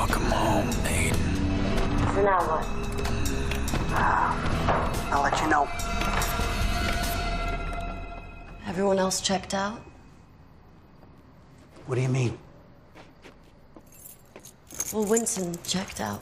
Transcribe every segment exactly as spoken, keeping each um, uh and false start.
Welcome home, Aiden. So now what? Uh, I'll let you know. Everyone else checked out? What do you mean? Well, Winston checked out.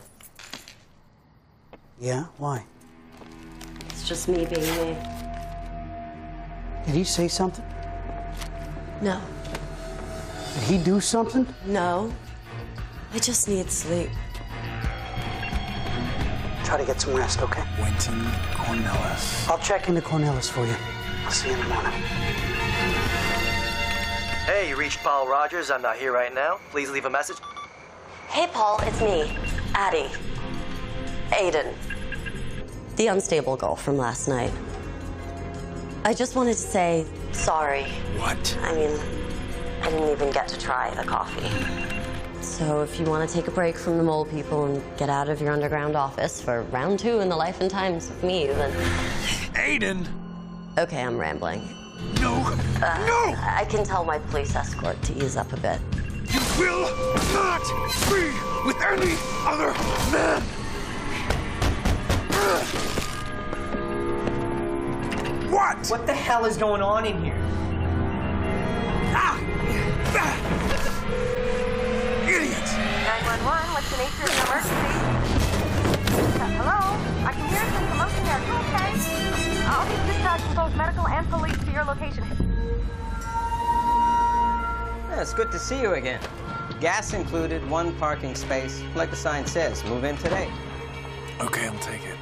Yeah? Why? It's just me being me. Did he say something? No. Did he do something? No. I just need sleep. Try to get some rest, okay? Wynton Cornelis. I'll check into Cornelis for you. I'll see you in the morning. Hey, you reached Paul Rogers. I'm not here right now. Please leave a message. Hey, Paul, it's me, Addie. Aiden. The unstable girl from last night. I just wanted to say sorry. What? I mean, I didn't even get to try the coffee. So if you want to take a break from the mole people and get out of your underground office for round two in the life and times of me, then... Aiden! Okay, I'm rambling. No! Uh, no! I can tell my police escort to ease up a bit. You will not be with any other man! What? What the hell is going on in here? Ah! Ah! Idiots! nine one one, what's the nature of the emergency? Uh, hello? I can hear some commotion there. You okay? I'll be dispatching both medical and police to your location. Yeah, it's good to see you again. Gas included, one parking space. Like the sign says, move in today. Okay, I'll take it.